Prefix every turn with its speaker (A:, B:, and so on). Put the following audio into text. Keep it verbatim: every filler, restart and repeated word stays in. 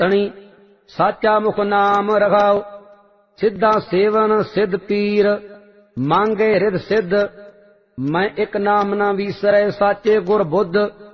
A: तणी साचा मुख नाम रखाओ। सिद्धा सेवन सिद्ध पीर मांगे हृद सिद्ध। मैं एक नाम न विसरै साचे गुर बुद्ध।